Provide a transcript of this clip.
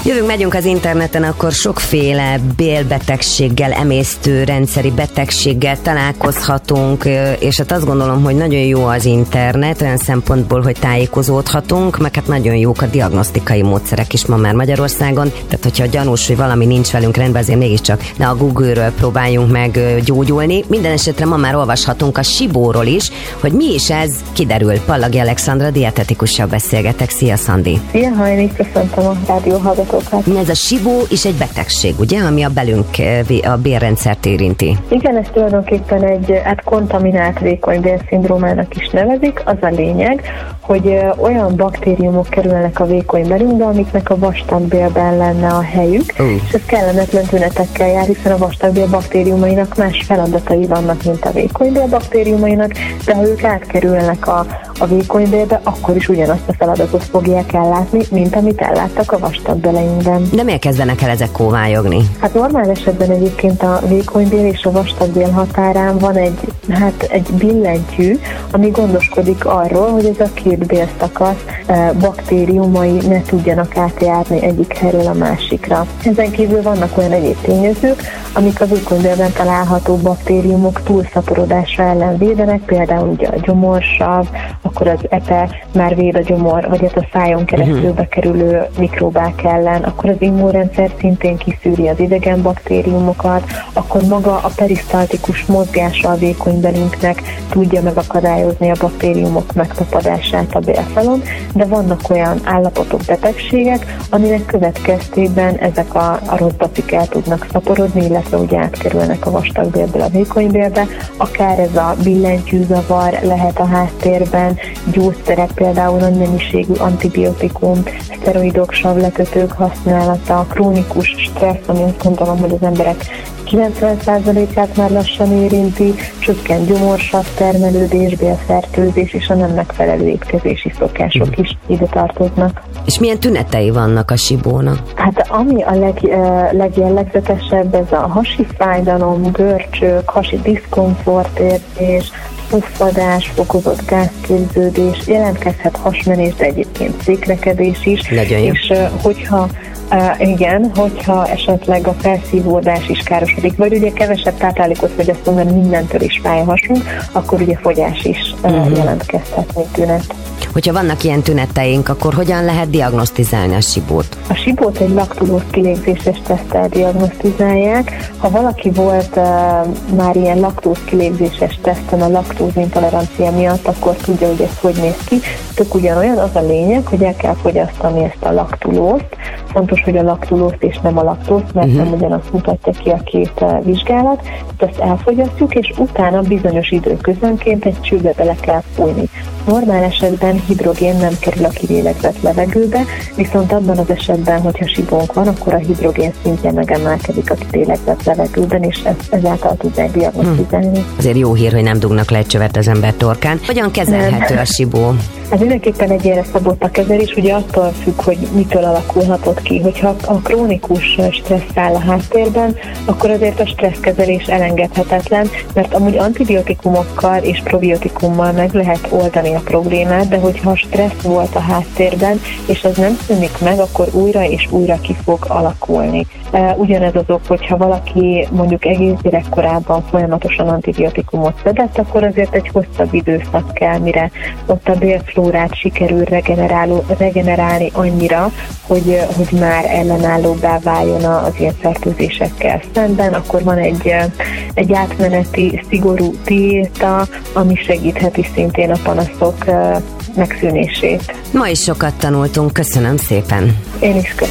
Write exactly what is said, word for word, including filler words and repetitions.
Jövünk, megyünk az interneten, akkor sokféle bélbetegséggel, emésztőrendszeri betegséggel találkozhatunk, és hát azt gondolom, hogy nagyon jó az internet, olyan szempontból, hogy tájékozódhatunk, meg hát nagyon jók a diagnosztikai módszerek is ma már Magyarországon, tehát hogyha gyanús, hogy valami nincs velünk rendben, azért mégiscsak ne a Google-ről próbáljunk meg gyógyulni. Minden esetre ma már olvashatunk a sibóról is, hogy mi is ez, kiderül. Pallagi Alexandra dietetikussal beszélgetek. Szia, Szandi! Szia, Hajni, köszöntöm a rádióhallgatókat. Ez a sibó is egy betegség, ugye, ami a belünk a bélrendszert érinti? Igen, ez tulajdonképpen egy hát kontaminált vékony bélszindrómának is nevezik. Az a lényeg, hogy olyan baktériumok kerülnek a vékony belünkbe, amiknek a vastagbélben lenne a helyük, uh. és ez kellemetlen tünetekkel jár, hiszen a vastagbél baktériumainak más feladatai vannak, mint a vékonybél baktériumainak, de ha ők átkerülnek a, a vékonybélbe, akkor is ugyanazt a feladatot fogják ellátni, mint amit elláttak a vastagbéleinkben. De miért kezdenek el ezek kóvályogni? Hát normál esetben egyébként a vékonybél és a vastagbél határán van egy, hát egy billentyű, ami gondoskodik arról, hogy ez a két bélszakasz e, baktériumai ne tudjanak átjárni egyik helyről a másikra. Ezen kívül vannak olyan egyéb tényezők, amik a vékonybélben található baktériumok túlszaporodása ellen védenek, például ugye a gyomorsav, akkor az epe már véd a gyomor, vagy hát a szájon keresztül uh-huh. bekerülő mikróbák ellen, akkor az immunrendszer szintén kiszűri az idegen baktériumokat, akkor maga a perisztaltikus mozgása a vékonybelünknek tudja megakadályozni a baktériumok megtapadását a bélfalon, de vannak olyan állapotok, betegségek, aminek következtében ezek a, a rossz bacik el tudnak szaporodni, illetve ugye átkerülnek a vastagbélből a vékonybélbe, akár ez a billentyűzavar lehet a háttérben, gyógyszerek, például nagy mennyiségű antibiotikum, szteroidok, savlekötők használata, krónikus stressz, ami azt gondolom, hogy az emberek kilencven százalékát már lassan érinti, csökkent gyomorsav termelődés, bélfertőzés és a nem megfelelő étkezési szokások is ide tartoznak. És milyen tünetei vannak a sibónak? Hát ami a leg, legjellegzetesebb, ez a hasi fájdalom, görcsök, hasi diszkomfortérzés, puffadás, fokozott gázképződés, jelentkezhet hasmenés, de egyébként székrekedés is. Nagyon jó. És hogyha Uh, igen, hogyha esetleg a felszívódás is károsodik, vagy ugye kevesebb táplálékot fogyasztunk, mert mindentől is fáj a hasunk, akkor ugye fogyás is uh, uh-huh. jelentkezhet, mint tünet. Hogyha vannak ilyen tüneteink, akkor hogyan lehet diagnosztizálni a sibót? A sibót egy laktulóz kilégzéses teszttel diagnosztizálják. Ha valaki volt uh, már ilyen laktóz kilégzéses teszten a laktózintolerancia miatt, akkor tudja, hogy ez hogy néz ki. Tök ugyanolyan, az a lényeg, hogy el kell fogyasztani ezt a laktulózt. Fontos, hogy a laktulózt és nem a laktózt, mert uh-huh. nem ugyanazt mutatja ki a két uh, vizsgálat. Ezt elfogyasztjuk, és utána bizonyos időközönként egy csőbe bele kell fújni. Normál esetben hidrogén nem kerül a kilélegzett levegőbe, viszont abban az esetben, hogyha sibónk van, akkor a hidrogén szintje megemelkedik a kilélegzett levegőben, és ez, ezáltal tudják diagnosztizálni. Hmm. Azért jó hír, hogy nem dugnak le egy csövet az ember torkán. Hogyan kezelhető a sibó? Ez mindenképpen egy ilyenre szabott a kezelés, ugye attól függ, hogy mitől alakulhatott ki. Hogyha a krónikus stressz áll a háttérben, akkor azért a stresszkezelés elengedhetetlen, mert amúgy antibiotikumokkal és probiotikummal meg lehet oldani a problémát, de hogyha a stressz volt a háttérben, és az nem szűnik meg, akkor újra és újra ki fog alakulni. Ugyanez az ok, hogyha valaki mondjuk egész gyerekkorában folyamatosan antibiotikumot szedett, akkor azért egy hosszabb időszak kell, mire ott a bélflórát sikerül regeneráló, regenerálni annyira, hogy, hogy már ellenállóbbá váljon az ilyen fertőzésekkel szemben. Akkor van egy, egy átmeneti, szigorú diéta, ami segítheti szintén a panaszok megszűnését. Ma is sokat tanultunk, köszönöm szépen! Én is köszönöm.